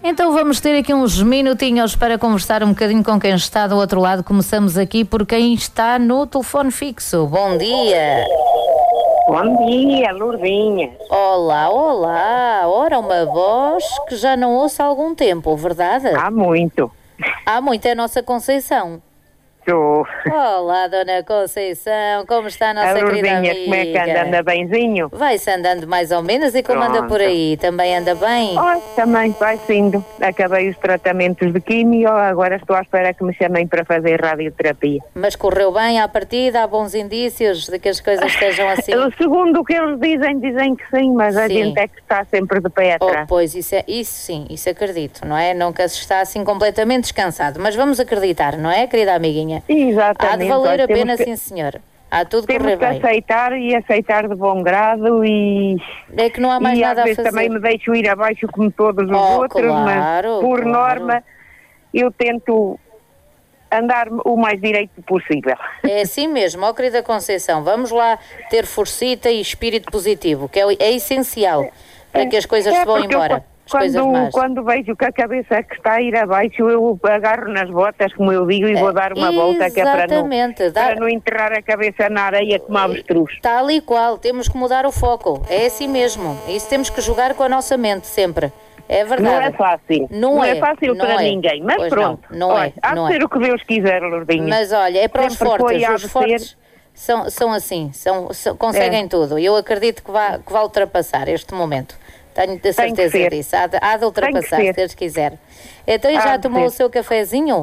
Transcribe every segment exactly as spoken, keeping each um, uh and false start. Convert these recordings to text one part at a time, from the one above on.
Então vamos ter aqui uns minutinhos para conversar um bocadinho com quem está do outro lado. Começamos aqui por quem está no telefone fixo. Bom dia. Bom dia, Lourdinha. Olá, olá. Ora, uma voz que já não ouço há algum tempo, verdade? Há muito. Há muito, é a nossa Conceição. Sou. Olá, Dona Conceição, como está a nossa a querida Lourdinha, amiga? como é que anda? Anda benzinho? Vai-se andando mais ou menos e como anda Pronto. por aí? Também anda bem? Oh, também vai sendo. Acabei os tratamentos de químio, agora estou à espera que me chamem para fazer radioterapia. Mas correu bem à partida? Há bons indícios de que as coisas estejam assim? Segundo o que eles dizem, dizem que sim, mas a Sim. gente é que está sempre de pé Oh, atrás. pois, isso, é, isso sim, isso acredito, não é? Nunca se está assim completamente descansado, mas vamos acreditar, não é, querida amiguinha? Exatamente. Há de valer Olha, a pena, que, sim senhor. Há tudo temos correr que bem. aceitar e aceitar de bom grado e... É que não há mais e nada às a vezes fazer. também me deixo ir abaixo como todos os Oh, outros, claro, mas por claro. norma eu tento andar o mais direito possível. É assim mesmo, ó querida Conceição, vamos lá ter forcita e espírito positivo, que é, é essencial para que as coisas É, se vão porque eu, embora. As coisas quando, más. quando vejo que a cabeça que está a ir abaixo, eu agarro nas botas, como eu digo, e vou dar uma volta, que é para não, Exatamente, dá- para não enterrar a cabeça na areia como avestruz. Está ali qual, temos que mudar o foco, é assim mesmo, isso temos que jogar com a nossa mente sempre, é verdade. Não é fácil, Não não é, é fácil não para é. ninguém, mas Pois pronto, não, não olha, é, há não de é. ser o que Deus quiser, Lourdinha. Mas olha, é para os Sempre foi, fortes, há os de fortes ser. são, são assim, são, são- conseguem É. tudo, e eu acredito que vai, que vai ultrapassar este momento. Tenho de Tem que certeza ser. disso, há de, há de ultrapassar, ser. se Deus quiser. Então, e Há já de tomou ser. o seu cafezinho?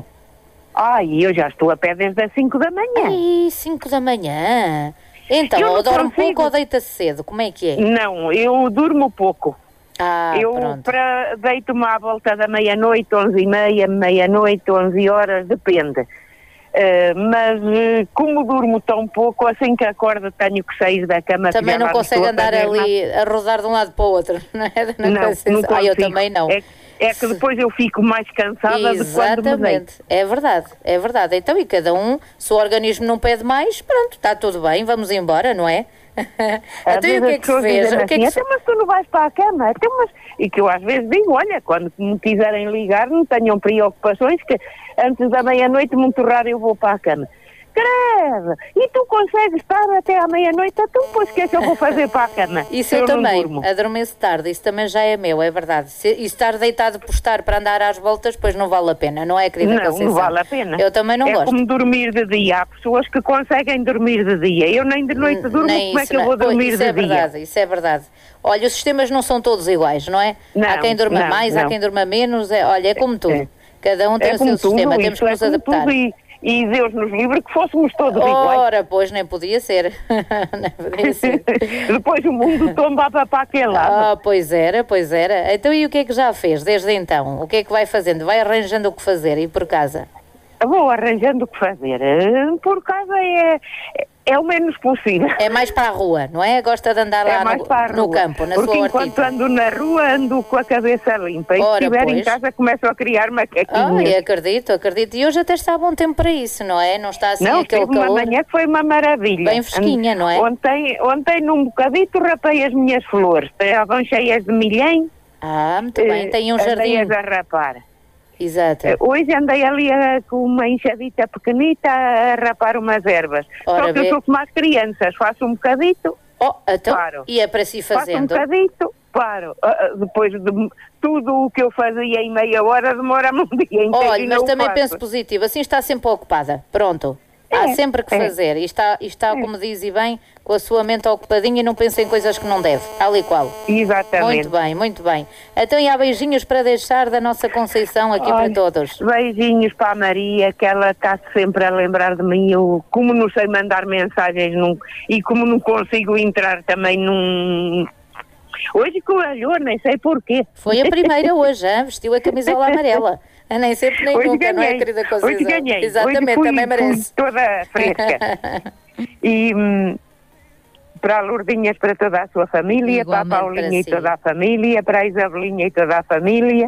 Ai, eu já estou a pé desde as cinco da manhã. Ai, cinco da manhã. Então, Eu não ou dorme consigo. pouco ou deita-se cedo, como é que é? Não, eu durmo pouco. Ah, eu pronto. para deito-me à volta da meia-noite, onze e meia, meia-noite, onze horas, depende. Eh, mas eh, como durmo tão pouco, assim que acordo tenho que sair da cama. que Também já não lá consegue estou a andar fazer ali a rodar de um lado para o outro, não é? Dona Não, Conceição? não Ah, eu consigo. também não. É, é que depois eu fico mais cansada de quando me deito. Exatamente, é verdade, é verdade. Então, e cada um, se o organismo não pede mais, pronto, está tudo bem, vamos embora, não é? Às Então, e vezes o que é as que se pessoas fez? dizem O que é que assim, se... "Até, mas tu não vais para a cama, até, mas... E que eu às vezes digo, olha, quando me quiserem ligar, não tenham preocupações, que antes da meia-noite, muito raro, eu vou para a cama. Credo! E tu consegues estar até à meia-noite? Então, pois, o que é que eu vou fazer para a cama? Isso eu, não também, durmo. adormeço tarde, isso também já é meu, é verdade. Se, e estar deitado por estar para andar às voltas, pois não vale a pena, não é, querida Não, Conceição? não vale a pena. Eu também não é gosto. como dormir de dia. Há pessoas que conseguem dormir de dia. Eu nem de noite durmo, Nem como é isso, que eu não- vou pois, dormir isso de é dia? verdade, isso é verdade. Olha, os sistemas não são todos iguais, não é? Não, há quem durma não, mais, há não. quem durma menos, é, olha, é como tudo. É. Cada um tem É o seu como sistema, tudo, temos isso que é nos como adaptar. tudo e, e Deus nos livre que fôssemos todos iguais. Ora, pois, nem podia ser. Nem podia ser. Depois o mundo tombava para aquele lado. Ah, pois era, pois era. Então, e o que é que já fez desde então? O que é que vai fazendo? Vai arranjando o que fazer e por casa? Vou arranjando o que fazer. Eh, Por casa é, é o menos possível. É mais para a rua, não é? Gosta de andar É lá mais no, para a no rua. campo, na Porque sua enquanto hortita. ando na rua, ando com a cabeça limpa. E Ora, se estiver pois. em casa, começo a criar macaquinhos. Ai, acredito, acredito. E hoje até está bom tempo para isso, não é? Não está assim Não, aquele teve uma calor. manhã que foi uma maravilha. Bem fresquinha, não é? Ontem, ontem num bocadito, rapei as minhas flores. Estavam cheias de milhem. Ah, muito bem. eh, Tem um jardim. andei-as a rapar. Exato. Eh, Hoje andei ali a- com uma enxadita pequenita a rapar umas ervas. Ora, Só que vê. eu sou como as crianças, faço um bocadito, Oh, então, Claro. e é para si faço um fazendo. bocadito, paro. Ah, ah, depois de tudo o que eu fazia em meia hora demora-me um dia inteiro. Olha, e mas não o também faço. penso positivo, assim está sempre ocupada. Pronto. Há É, sempre que é. fazer. E está, e está como diz e bem, com a sua mente ocupadinha e não pensa em coisas que não deve. Tal e qual. Exatamente. Muito bem, muito bem. Então, e há beijinhos para deixar da nossa Conceição aqui Olha, para todos. Beijinhos para a Maria, que ela está sempre a lembrar de mim. Eu, como não sei mandar mensagens num, e como não consigo entrar também num... Hoje coalhou, nem sei porquê. Foi a primeira hoje, hein? Vestiu a camisola amarela. Eu nem sempre nem Hoje nunca, não é, ganhei. querida Conceição? Hoje ganhei. Exatamente, Hoje fui, também merece. fui toda fresca. E hum, para a Lourdinhas, para toda a sua família, Igualmente para a Paulinha para e si. toda a família, para a Isabelinha e toda a família,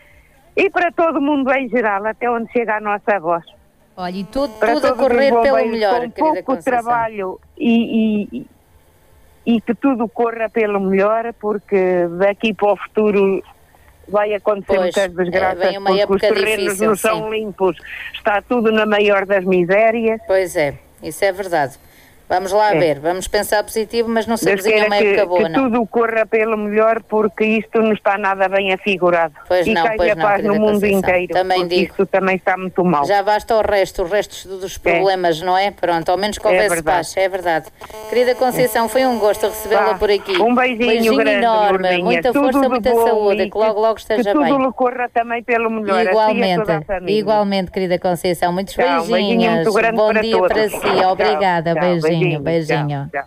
e para todo mundo em geral, até onde chega a nossa voz. Olha, e tudo, Para tudo a todos os correr pelo bombeiros, melhor, com querida pouco Conceição. trabalho e, e, e que tudo corra pelo melhor, porque daqui para o futuro vai acontecer Pois, muitas desgraças, é, vem uma porque época os terrenos difícil, não são sim. limpos, está tudo na maior das misérias. Pois é, isso é verdade. Vamos lá É. ver, vamos pensar positivo, mas não se Deus avizinha queira uma que, época boa, que não. tudo corra pelo melhor, porque isto não está nada bem afigurado. Pois e não, que pois haja não, paz no querida mundo Conceição. inteiro, Também porque digo. isto também está muito mal. Já basta o resto, os restos dos problemas, não é? Pronto, ao menos que houvesse verdade. paz, é verdade. Querida Conceição, foi um gosto recebê-la Vá, por aqui. um beijinho grande, enorme, Lourdinha. muita Tudo força, de muita bom saúde, e que logo logo esteja que bem. tudo lhe corra também pelo melhor, assim é toda a Igualmente, família. igualmente, querida Conceição. Muitos Tchau, um beijinho beijinhos. muito grande Bom para dia todos. para si. Tchau, Obrigada. tchau, Beijinho, beijinho, beijinho. tchau, tchau.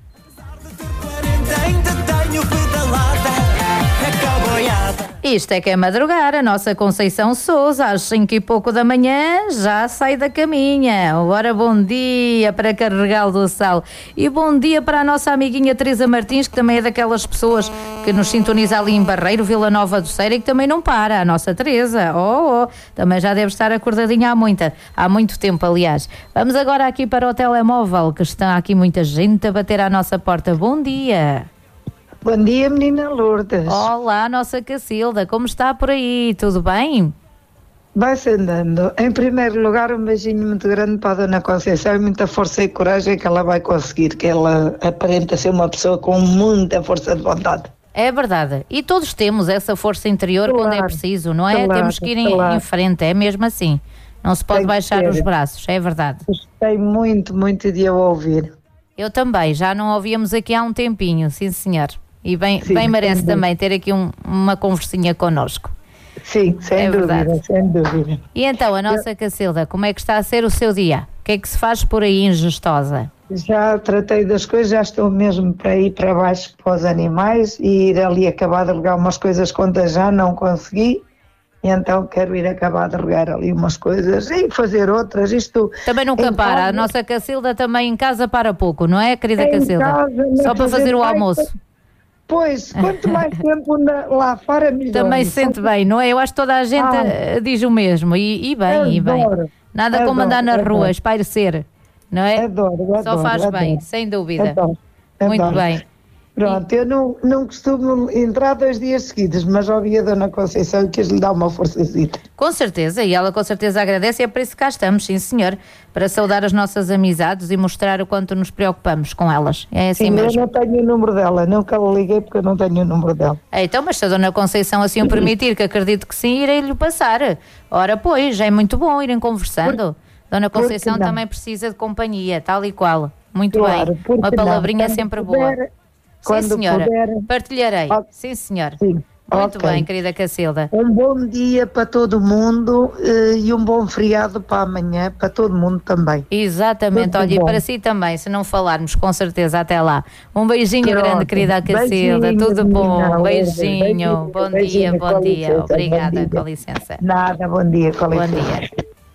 Ainda tenho pedalada, a caboiada. Isto é que é madrugar. A nossa Conceição Souza, às cinco e pouco da manhã, já sai da caminha. Agora bom dia para Carregal do Sal. E bom dia para a nossa amiguinha Teresa Martins, que também é daquelas pessoas que nos sintoniza ali em Barreiro, Vila Nova do Ceira, e que também não para. A nossa Teresa, oh, oh, também já deve estar acordadinha há, muita, há muito tempo, aliás. Vamos agora aqui para o telemóvel, que está aqui muita gente a bater à nossa porta. Bom dia. Bom dia, menina Lourdes. Olá, nossa Cacilda, como está por aí? Tudo bem? Vai-se andando. Em primeiro lugar, um beijinho muito grande para a Dona Conceição e muita força e coragem que ela vai conseguir, que ela aparenta ser uma pessoa com muita força de vontade. É verdade. E todos temos essa força interior Claro, quando é preciso, não é? claro, Temos que ir em, claro. em frente, é mesmo assim. Não se pode Tem que baixar ser. os braços, é verdade. Gostei muito, muito de a ouvir. Eu também, já não ouvíamos aqui há um tempinho, sim senhor. E bem, Sim, bem merece também. também ter aqui um- uma conversinha connosco. Sim, sem É dúvida, verdade. sem dúvida. E então, a nossa Cacilda, como é que está a ser o seu dia? O que é que se faz por aí em Gestosa? Já tratei das coisas, já estou mesmo para ir para baixo para os animais e ir ali acabar de regar umas coisas quando já não consegui. E então quero ir acabar de regar ali umas coisas e fazer outras. Isto Também nunca em para, a casa- nossa Cacilda também em casa para pouco, não é, querida Em Cacilda? casa, não Só para fazer fazer o mais almoço. Pois, quanto mais tempo na- lá fora, melhor. Também se sente bem, não é? Eu acho que toda a gente Ah. eh, diz o mesmo. E, e bem, e bem. Adoro, Nada como adoro, andar na adoro. rua, espairecer, não é? Adoro, adoro. Só faz adoro, bem, sem dúvida. adoro, Muito adoro. bem. Pronto, eu não, não costumo entrar dois dias seguidos, mas ouvi a Dona Conceição e quis lhe dar uma forçacita. Com certeza, e ela com certeza agradece, e é por isso que cá estamos, sim senhor, para saudar as nossas amizades e mostrar o quanto nos preocupamos com elas. É assim Sim, eu mesmo. não tenho o número dela, nunca lhe liguei porque eu não tenho o número dela. É, então, mas se a Dona Conceição assim o permitir, que acredito que sim, irei-lhe passar. Ora, pois, já é muito bom irem conversando. Dona por que Conceição não? também precisa de companhia, tal e qual. Muito Claro, bem. por Uma que não? palavrinha é Quando sempre puder, boa. Quando Sim, senhora. puder. Partilharei. Ok. Sim, senhor. Sim, Muito ok. bem, querida Cacilda. Um bom dia para todo mundo eh, e um bom feriado para amanhã, para todo mundo também. Exatamente, Tudo olha, e bom. para si também, se não falarmos, com certeza, até lá. Um beijinho Pronto. grande, querida Cacilda, Beijinho, tudo bom, menina, um beijinho, beijinho, bom dia, beijinho, bom com dia, licença, bom obrigada, dia. com licença. Nada, bom dia, com Bom licença. dia.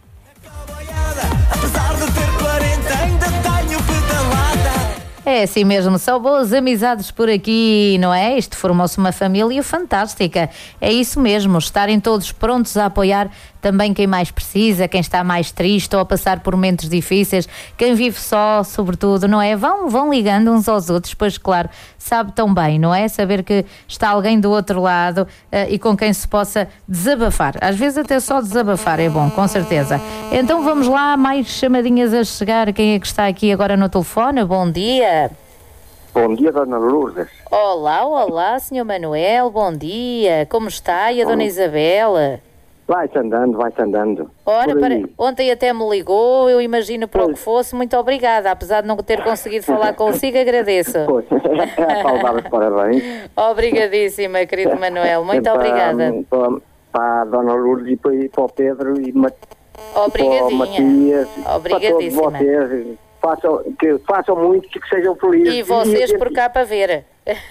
Caboiada, apesar de ter quarenta, ainda tenho pedalada. É assim mesmo, só boas amizades por aqui, não é? Isto formou-se uma família fantástica. É isso mesmo, estarem todos prontos a apoiar também quem mais precisa, quem está mais triste ou a passar por momentos difíceis, quem vive só, sobretudo, não é? Vão, vão ligando uns aos outros, pois claro, sabe tão bem, não é? Saber que está alguém do outro lado eh, e com quem se possa desabafar. Às vezes até só desabafar é bom, com certeza. Então vamos lá, mais chamadinhas a chegar. Quem é que está aqui agora no telefone? Bom dia. Bom dia, Dona Lourdes. Olá, olá, senhor Manuel, bom dia. Como está? E a Dona Isabel? Vai-se andando, vai-se andando. Ora, Por para... aí. ontem até me ligou, eu imagino para o que Pois. fosse. Muito obrigada, apesar de não ter conseguido falar consigo, agradeço. Pois, é para dar os parabéns. Obrigadíssima, querido Manuel, muito Para- obrigada. Para, para a Dona Lourdes e para, e para o Pedro e ma- para o Obrigadinha. Matias, para todos Obrigadíssima. vocês. Façam, que façam muito e que sejam felizes. E vocês E- por cá para ver.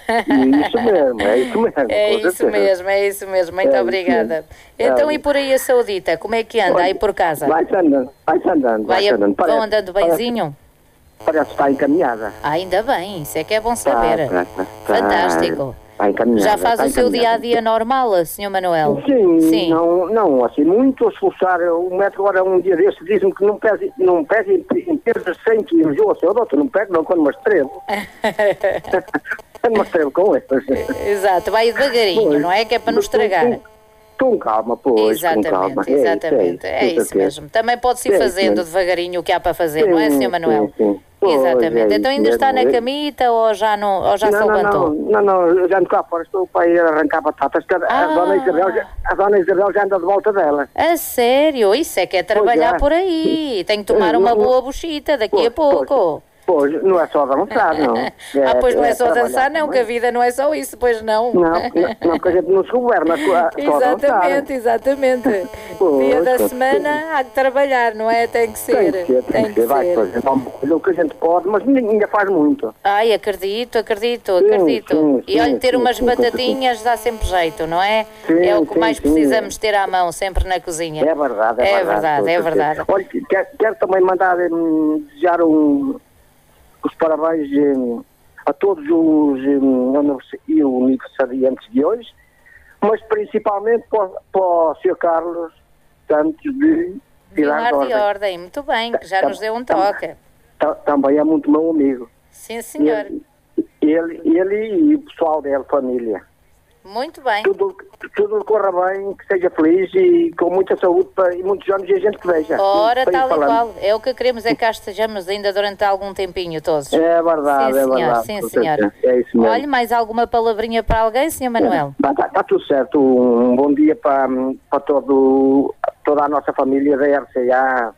Isso mesmo, é isso mesmo. É com isso certeza. mesmo, é isso mesmo. Muito É isso obrigada. mesmo. Então, É. e por aí a saudita? Como é que anda aí por casa? Vai-se andando, vai-se andando. Vai Vai-se a... andando. Vão andando parece, bemzinho? parece que está encaminhada. Ah, ainda bem, isso é que é bom saber. Tá, tá, tá, tá. Fantástico. Está encaminhada. Já faz está o seu dia a encaminhada. dia normal, senhor Manuel? Sim, Sim. Não, não, assim, muito a esforçar. O médico agora um dia deste diz-me que não pese, não pese em, em peso de cem quilos. Eu, assim, doutor, não pego, não, quando me estrevo. Mostrei-me com ele. Exato, vai devagarinho, Pois. não é? Que é para não estragar. Com, com calma, pois. Exatamente, com calma. exatamente. É, é isso, isso mesmo. Também pode-se ir É isso fazendo mesmo. devagarinho o que há para fazer, não é, Sim, senhor Manuel? sim, sim. Pois, Exatamente. é Então ainda isso está na mesmo. camita ou já, não, ou já não, se não, levantou? não, não, não, eu já ando cá fora, estou para ir arrancar batatas. que A, Ah. dona Isabel, já- a dona Isabel já anda de volta dela. A sério? Isso é que é trabalhar é. por aí. Tem que tomar É, uma não- boa buchita daqui a Pois, pois. pouco. Pois, não é só dançar, não. ah, pois não é só trabalhar dançar, não, também. que a vida não é só isso, pois não. Não, não, não, porque a gente não se governa só a dançar. Exatamente, exatamente. Pois, Dia da pois, semana há que trabalhar, não é? Tem que ser. Tem que ser, tem que ser. Vai fazer o que a gente pode, mas ninguém ainda faz muito. Ai, acredito, acredito, Sim, acredito. sim, e olha, sim, ter sim, umas sim, com batatinhas dá sempre jeito, não é? Sim, é o que sim, mais sim. precisamos ter à mão, sempre na cozinha. É verdade, é, É verdade. verdade, é com certeza. verdade. Olha, quero, quero também mandar hum, desejar um, os parabéns hum, a todos os hum, univers- e aniversariantes de hoje, mas principalmente para, o- para o senhor Carlos Santos de Vilar Vilar de de Ordem. Ordem, muito bem, que já Tá- nos deu um tá- toque. Ta- Também é muito meu amigo. Sim, senhor. Ele, ele, ele e o pessoal dele, família. Muito bem. Tudo, tudo corra bem, que seja feliz e com muita saúde para, e muitos anos e a gente que veja. Ora, Para ir tal e falando. qual. É o que queremos, é que cá estejamos ainda durante algum tempinho todos. É verdade, Sim, é senhor, verdade. sim, com senhor. certeza. É isso mesmo. Olha, mais alguma palavrinha para alguém, senhor Manuel? Está tá tudo certo. Um bom dia para, para todo, toda a nossa família da R C A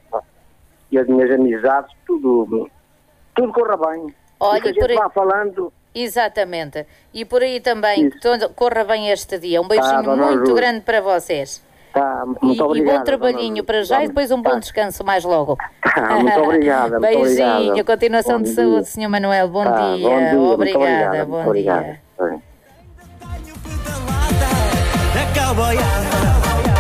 e as minhas amizades. Tudo, tudo corra bem. Olha, e que a e por gente aí- vá falando. Exatamente. E por aí também, Isso. que todo- corra bem este dia. Um beijinho Tá, dona muito Ruth. grande para vocês. Tá, muito E, e obrigado. bom trabalhinho para já e depois um bom descanso mais logo. Tá, muito obrigada, muito Beijinho, obrigado. continuação Bom de dia. saúde, senhor Manuel. Bom, Tá, dia. bom dia, muito Obrigada, obrigado, bom muito obrigado. dia. Bem. Tenho pedalada da cowboyada.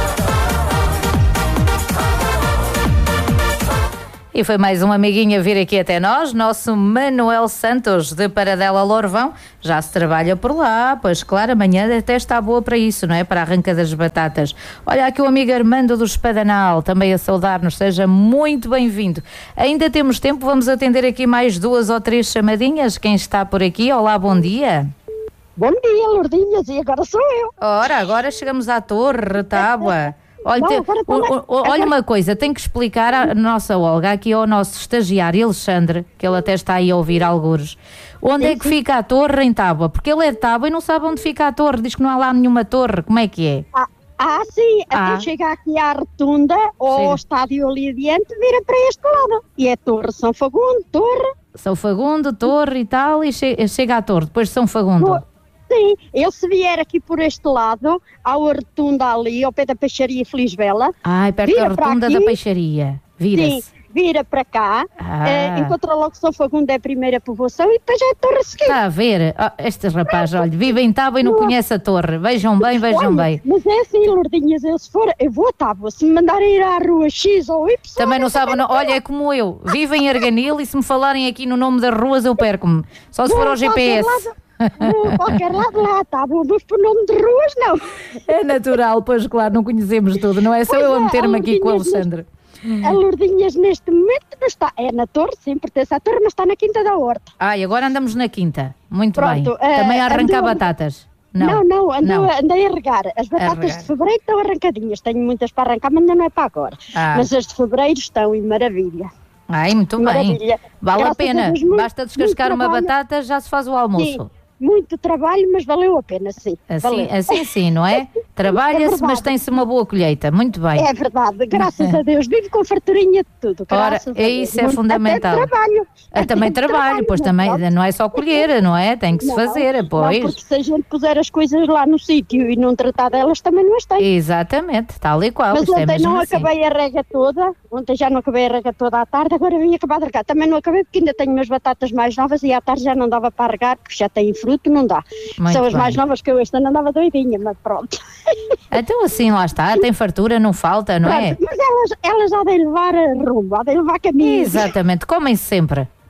E foi mais um amiguinho a vir aqui até nós, nosso Manuel Santos, de Paradela Lourvão. Já se trabalha por lá, pois claro, amanhã até está boa para isso, não é? Para a arranca das batatas. Olha aqui o amigo Armando do Espadanal, também a saudar-nos, seja muito bem-vindo. Ainda temos tempo, vamos atender aqui mais duas ou três chamadinhas. Quem está por aqui? Olá, bom dia. Bom dia, Lourdinhas, e agora sou eu. Ora, agora chegamos à Torre Tábua. Olha, Não, tem- agora tá o- lá. o- olha Agora- uma coisa, tenho que explicar à nossa Olga, aqui ao nosso estagiário Alexandre, que ele até está aí a ouvir algures, onde é que fica a torre em Tábua? Porque ele é de Tábua e não sabe onde fica a torre, diz que não há lá nenhuma torre, como é que é? Ah, ah sim, Ah. até chegar aqui à rotunda, ou Sim. ao estádio ali adiante, vira para este lado. E é Torre São Fagundo, Torre. São Fagundo, torre e tal, e che- chega à torre, depois de São Fagundo. Pô, Sim, ele se vier aqui por este lado, ao rotunda ali, ao pé da peixaria Feliz Vela, Ai, perto vira da para rotunda aqui. da peixaria, vira-se. sim, vira para cá, Ah. eh, encontra logo São Fagundo, é a primeira povoação, e depois é a Torre a seguir. Está a ver? Oh, este rapaz, olha, vive em Tábua e não conhece a torre, vejam bem, vejam Olha, bem. mas é assim, Lourdinhas, eu se for, eu vou a Tábua, se me mandarem ir à rua X ou Y... Também não eu sabem, não. Olha, é como eu. Vivo em Arganil e se me falarem aqui no nome das ruas eu perco-me. Só se for ao G P S. Vou a qualquer lado lá, tá bom, mas por nome de ruas não. É natural, pois claro, não conhecemos tudo. Não é só Pois eu a é, meter-me a aqui com o Lourdinhas Alexandre. A Lourdinhas neste momento não está, é na Torre, sim, pertence à Torre, mas está na Quinta da Horta. Ah, e agora andamos na quinta. Muito Pronto, bem. eh, Também a arrancar andou- batatas. Não, Não, não, andou, não. andei a regar. As batatas regar. de fevereiro estão arrancadinhas, tenho muitas para arrancar, mas ainda não é para agora. Ah. Mas as de fevereiro estão em maravilha. Ai, muito bem. Maravilha. Vale a Graças pena. a Deus, muito- Basta descascar muito uma trabalho. batata, já se faz o almoço. Sim, muito trabalho, mas valeu a pena, sim. Assim, valeu. assim sim, não é? Trabalha-se, É verdade. mas tem-se uma boa colheita. Muito bem. É verdade, graças a Deus, vivo com farturinha de tudo. Ora, graças a é Deus. isso é Muito- fundamental. Até trabalho. Ah, também Até trabalho, pois mas também pronto. não é só colher, não é? Tem que se Não, fazer, Não, pois. porque se a gente puser as coisas lá no sítio e não tratar delas, também não as tem. Exatamente, tal e qual. Mas Isto é ontem mesmo não assim. acabei a rega toda, ontem já não acabei a rega toda à tarde, agora vim acabar de regar. Também não acabei porque ainda tenho umas batatas mais novas e à tarde já não dava para regar, porque já têm fruto, não dá. Muito São as bem. mais novas que eu esta não andava doidinha, mas pronto. Então assim, lá está, tem fartura, não falta, não é? Pronto, mas elas, elas há de levar rumo, há de levar caminho. Exatamente, comem sempre.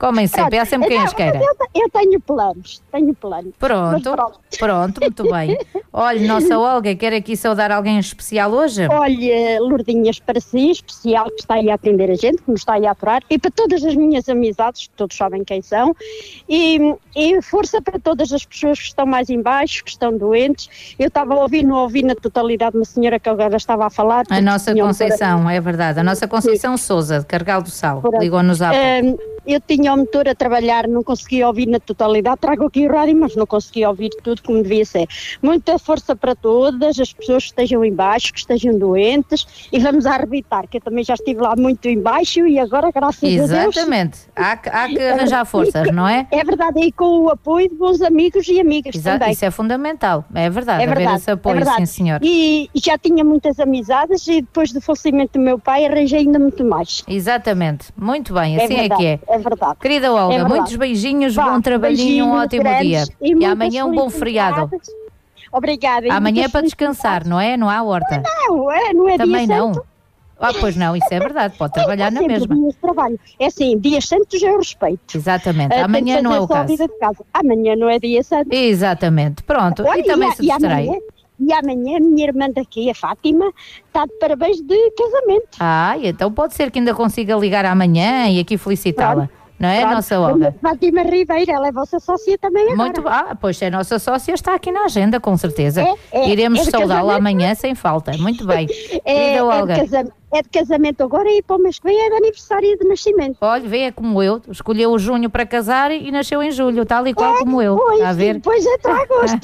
Comem sempre, há sempre quem Não, as queira. mas Eu, eu tenho planos, tenho planos. Pronto, Mas pronto. pronto, muito bem. Olha, nossa Olga, quer aqui saudar alguém especial hoje? Olha, Lourdinhas, para si, especial, que está aí a atender a gente, que nos está aí a aturar, e para todas as minhas amizades, que todos sabem quem são, e, e força para todas as pessoas que estão mais em baixo, que estão doentes. Eu estava a ouvir, não ouvi na totalidade uma senhora que agora estava a falar. A nossa tinha um Conceição, é verdade, a nossa Conceição Souza, de Carregal do Sal, ligou-nos há pouco. Ahm, eu tinha o motor a trabalhar, não conseguia ouvir na totalidade, trago aqui o rádio, mas não conseguia ouvir tudo como devia ser. Muita força para todas as pessoas que estejam em baixo, que estejam doentes, e vamos arrebitar, que eu também já estive lá muito em baixo e agora, graças a Deus... Exatamente, há que, há que arranjar forças, não é? É verdade, e com o apoio de bons amigos e amigas Exato, também. isso é fundamental, é verdade, É verdade, haver esse apoio, é verdade. sim senhor. E, e já tinha muitas amizades e depois do falecimento do meu pai arranjei ainda muito mais. Exatamente, muito bem, assim é, verdade, que é. É verdade. Querida Olga, É verdade. muitos beijinhos, Vá, bom trabalhinho, um beijinhos ótimo grandes dia. E, E muitas amanhã um bom feriado. felicidades. Obrigada. e Amanhã é muitas para descansar, felicidades. não é? Não há horta. Não, é, não é Também dia não. santo. Ah, pois não, isso é verdade, pode trabalhar É na sempre mesma. dias de trabalho. É assim, dias santos eu respeito. Exatamente, Ah, amanhã tem que não é fazer o só a caso. vida de casa. Amanhã não é dia santo. Exatamente, pronto, Olha, e também a- se distrai. amanhã, e amanhã a minha irmã daqui, a Fátima, está de parabéns de casamento. Ah, então pode ser que ainda consiga ligar amanhã e aqui felicitá-la. Pronto. Não é, Pronto. nossa Olga? Fátima Ribeiro, ela é vossa sócia também agora. Muito bem. Ah, pois é, a nossa sócia está aqui na agenda, com certeza. É, é, Iremos é de saudá-la casamento. amanhã sem falta. Muito bem. É, Querida é, Olga, de casamento, é de casamento agora e para o mês que vem é de aniversário de nascimento. olha, vê, é como eu, escolheu o junho para casar e nasceu em julho, tal e qual É, como eu. Pois, Está a ver? Pois é, está a gosto.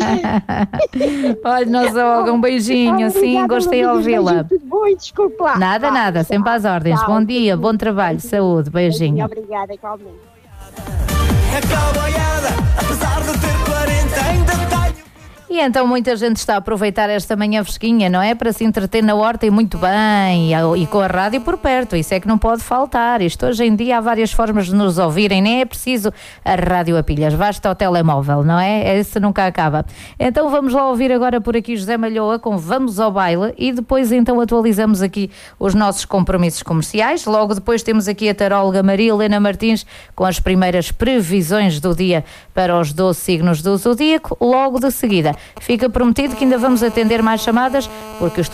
Olha, nossa Olga, um beijinho, sim, Obrigada, gostei de Luísa, ouvi-la. beijinho, Tudo bom e desculpe lá. Nada, Vá, nada, tchau, sempre às ordens. tchau. Bom dia, bom trabalho, saúde, beijinho. Obrigada, igualmente. A cowboyada, apesar de ter quarenta, ainda tenho. E então muita gente está a aproveitar esta manhã fresquinha, não é? Para se entreter na horta e muito bem, e, e com a rádio por perto, isso é que não pode faltar. Isto hoje em dia há várias formas de nos ouvirem, nem é preciso a rádio a pilhas, basta o telemóvel, não é? Esse nunca acaba. Então vamos lá ouvir agora por aqui José Malhoa com Vamos ao Baile e depois então atualizamos aqui os nossos compromissos comerciais. Logo depois temos aqui a taróloga Maria Helena Martins com as primeiras previsões do dia para os doze signos do zodíaco. Logo de seguida, fica prometido que ainda vamos atender mais chamadas, porque os